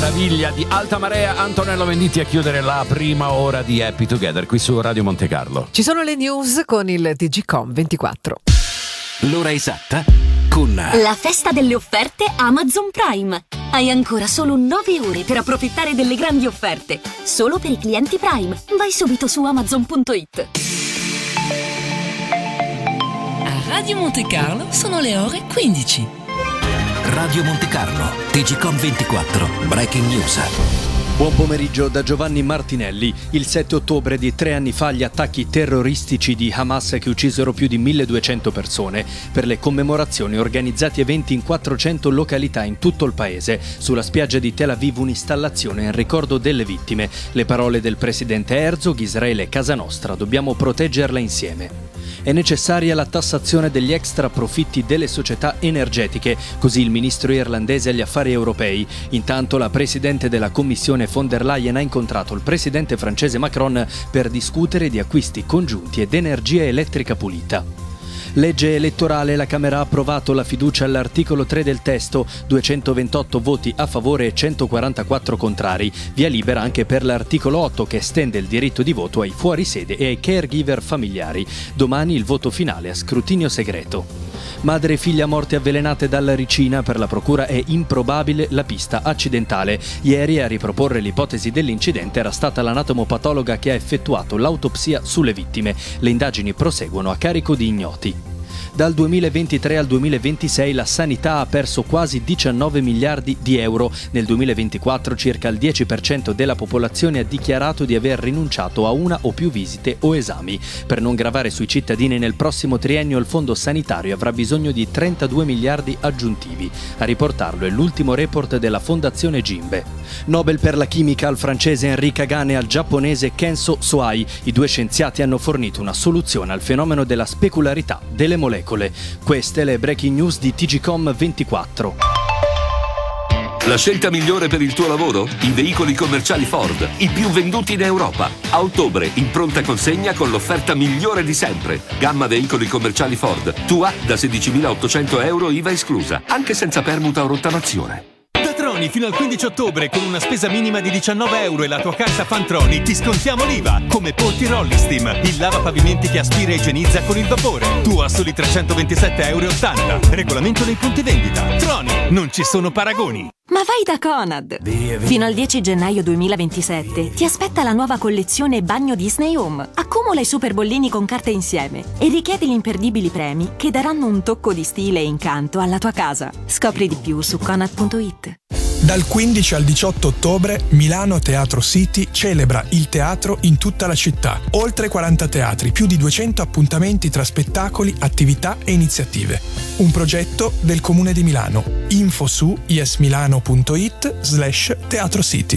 meraviglia di Alta Marea, Antonello Venditti a chiudere la prima ora di Happy Together qui su Radio Monte Carlo. Ci sono le news con il TGcom 24. L'ora esatta con la festa delle offerte Amazon Prime. Hai ancora solo 9 ore per approfittare delle grandi offerte. Solo per i clienti Prime. Vai subito su Amazon.it. A Radio Monte Carlo sono le ore 15. Radio Monte Carlo, TGcom 24, Breaking News. Buon pomeriggio da Giovanni Martinelli. Il 7 ottobre di 3 anni fa gli attacchi terroristici di Hamas che uccisero più di 1200 persone. Per le commemorazioni organizzati eventi in 400 località in tutto il paese. Sulla spiaggia di Tel Aviv un'installazione in ricordo delle vittime. Le parole del presidente Herzog: Israele è casa nostra, dobbiamo proteggerla insieme. È necessaria la tassazione degli extra profitti delle società energetiche, così il ministro irlandese agli affari europei. Intanto la presidente della Commissione von der Leyen ha incontrato il presidente francese Macron per discutere di acquisti congiunti ed energia elettrica pulita. Legge elettorale, la Camera ha approvato la fiducia all'articolo 3 del testo, 228 voti a favore e 144 contrari. Via libera anche per l'articolo 8 che estende il diritto di voto ai fuorisede e ai caregiver familiari. Domani il voto finale a scrutinio segreto. Madre e figlia morte avvelenate dalla ricina, per la procura è improbabile la pista accidentale. Ieri a riproporre l'ipotesi dell'incidente era stata l'anatomopatologa che ha effettuato l'autopsia sulle vittime. Le indagini proseguono a carico di ignoti. Dal 2023 al 2026 la sanità ha perso quasi 19 miliardi di euro. Nel 2024 circa il 10% della popolazione ha dichiarato di aver rinunciato a una o più visite o esami. Per non gravare sui cittadini nel prossimo triennio il fondo sanitario avrà bisogno di 32 miliardi aggiuntivi. A riportarlo è l'ultimo report della Fondazione Gimbe. Nobel per la chimica al francese Henri Kagan e al giapponese Kenso Soai. I due scienziati hanno fornito una soluzione al fenomeno della specularità delle molecole. Queste le breaking news di TGcom 24. La scelta migliore per il tuo lavoro? I veicoli commerciali Ford, i più venduti in Europa. A ottobre in pronta consegna con l'offerta migliore di sempre. Gamma veicoli commerciali Ford, Tua da 16.800 euro IVA esclusa, anche senza permuta o rottamazione. Troni fino al 15 ottobre con una spesa minima di 19 euro e la tua carta Fantroni ti scontiamo l'IVA, come Porti Rollistim, il lavapavimenti che aspira e igienizza con il vapore. Tu a soli 327,80 euro. Regolamento nei punti vendita. Troni, non ci sono paragoni. Ma vai da Conad! Fino al 10 gennaio 2027 ti aspetta la nuova collezione Bagno Disney Home. Accumula i super bollini con carte insieme e richiedi gli imperdibili premi che daranno un tocco di stile e incanto alla tua casa. Scopri di più su Conad.it. Dal 15 al 18 ottobre Milano Teatro City celebra il teatro in tutta la città. Oltre 40 teatri, più di 200 appuntamenti tra spettacoli, attività e iniziative. Un progetto del Comune di Milano. Info su yesmilano.it/Teatro City.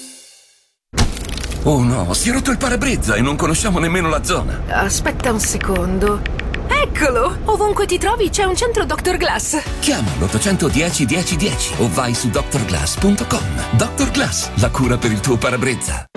Oh no, si è rotto il parabrezza e non conosciamo nemmeno la zona. Aspetta un secondo. Eccolo! Ovunque ti trovi c'è un centro Dr. Glass. Chiama l'810 1010 o vai su drglass.com. Dr. Glass, la cura per il tuo parabrezza.